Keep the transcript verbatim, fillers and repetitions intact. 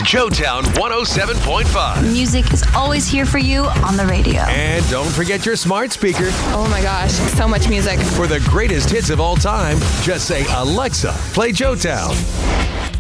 Joetown one oh seven point five. Music is always here for you on the radio. And don't forget your smart speaker. Oh my gosh, so much music. For the greatest hits of all time, just say, Alexa, play Joetown.